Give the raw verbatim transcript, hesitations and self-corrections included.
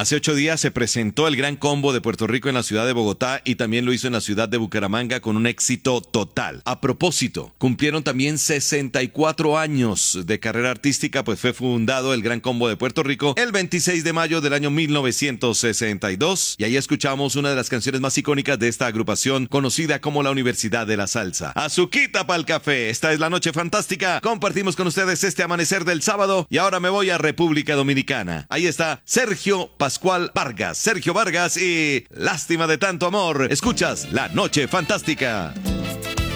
Hace ocho días se presentó el Gran Combo de Puerto Rico en la ciudad de Bogotá y también lo hizo en la ciudad de Bucaramanga con un éxito total. A propósito, cumplieron también sesenta y cuatro años de carrera artística, pues fue fundado el Gran Combo de Puerto Rico el veintiséis de mayo del año mil novecientos sesenta y dos y ahí escuchamos una de las canciones más icónicas de esta agrupación conocida como la Universidad de la Salsa. Azuquita pa'l café, esta es la noche fantástica, compartimos con ustedes este amanecer del sábado y ahora me voy a República Dominicana. Ahí está Sergio Pascual Vargas, Sergio Vargas y Lástima de tanto amor. Escuchas La Noche Fantástica.